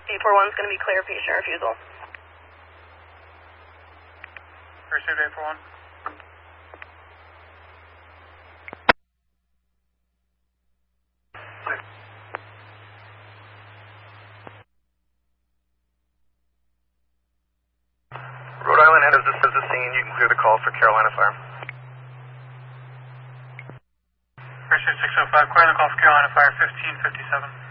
841 is going to be clear, patient refusal. Received 841. Rhode Island head this is the scene. You can clear the call for Carolina Fire. Pursuit 605, clear the call for Carolina Fire 1557.